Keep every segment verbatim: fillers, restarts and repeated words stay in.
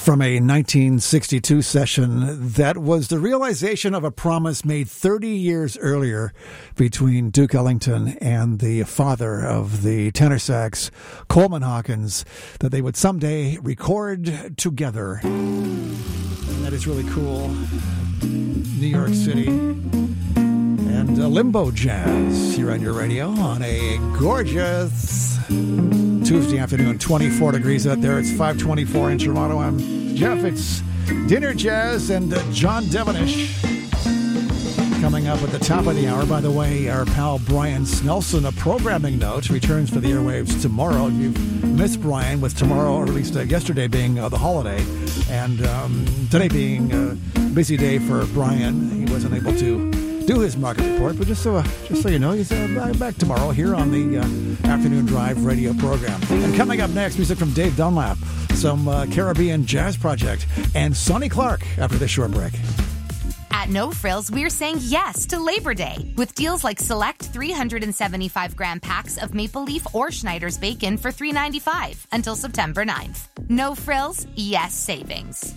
from a nineteen sixty-two session that was the realization of a promise made thirty years earlier between Duke Ellington and the father of the tenor sax, Coleman Hawkins, that they would someday record together. And that is really cool. New York City. And uh, Limbo Jazz here on your radio on a gorgeous Tuesday afternoon, twenty-four degrees out there. It's five twenty-four in Toronto. I'm Jeff. It's Dinner Jazz and uh, John Devonish. Coming up at the top of the hour. By the way, our pal Brian Snelson, a programming note, returns for the airwaves tomorrow. If you've missed Brian, with tomorrow, or at least uh, yesterday being uh, the holiday, and um, today being a busy day for Brian, he wasn't able to do his market report, but just so uh, just so you know, he's uh, back tomorrow here on the uh, Afternoon Drive radio program. And coming up next, music from Dave Dunlap, some uh, Caribbean Jazz Project, and Sonny Clark after this short break. At No Frills, we're saying yes to Labor Day with deals like select three hundred seventy-five gram packs of Maple Leaf or Schneider's bacon for three dollars and ninety-five cents until September ninth. No Frills, yes savings.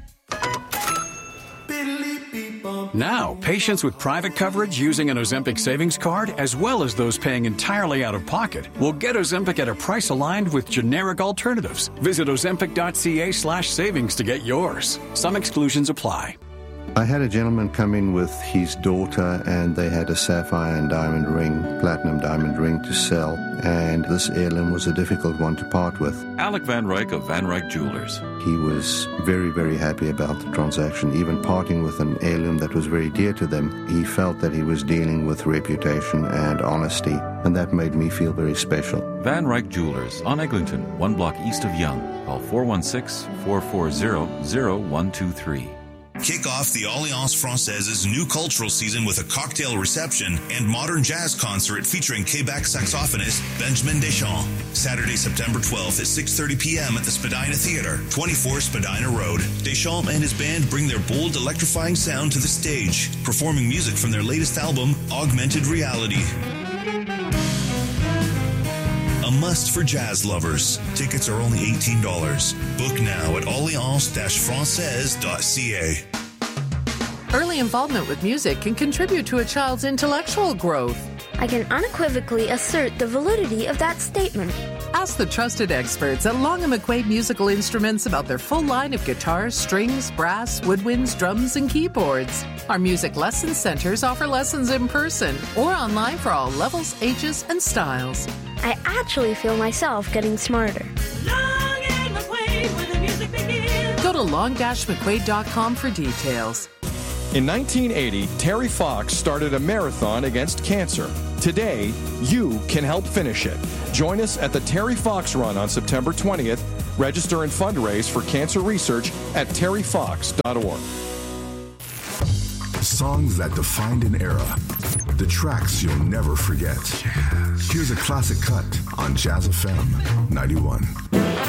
Now, patients with private coverage using an Ozempic savings card, as well as those paying entirely out of pocket, will get Ozempic at a price aligned with generic alternatives. Visit ozempic.ca slash savings to get yours. Some exclusions apply. I had a gentleman come in with his daughter, and they had a sapphire and diamond ring, platinum diamond ring to sell, and this heirloom was a difficult one to part with. Alec Van Ryk of Van Ryk Jewelers. He was very, very happy about the transaction, even parting with an heirloom that was very dear to them. He felt that he was dealing with reputation and honesty, and that made me feel very special. Van Ryk Jewelers on Eglinton, one block east of Yonge. Call four one six, four four zero, zero one two three. Kick off the Alliance Française's new cultural season with a cocktail reception and modern jazz concert featuring Quebec saxophonist Benjamin Deschamps. Saturday, September twelfth at six thirty p.m. at the Spadina Theatre, twenty-four Spadina Road. Deschamps and his band bring their bold, electrifying sound to the stage, performing music from their latest album, Augmented Reality. A must for jazz lovers. Tickets are only eighteen dollars. Book now at alliance dash française dot c a. Early involvement with music can contribute to a child's intellectual growth. I can unequivocally assert the validity of that statement. Ask the trusted experts at Long and McQuaid Musical Instruments about their full line of guitars, strings, brass, woodwinds, drums, and keyboards. Our music lesson centers offer lessons in person or online for all levels, ages, and styles. I actually feel myself getting smarter. Long and McQuaid, where the music begins. Go to long dash mcquaid dot com for details. In nineteen eighty, Terry Fox started a marathon against cancer. Today, you can help finish it. Join us at the Terry Fox Run on September twentieth. Register and fundraise for cancer research at terry fox dot org. Songs that defined an era. The tracks you'll never forget. Here's a classic cut on Jazz F M ninety-one.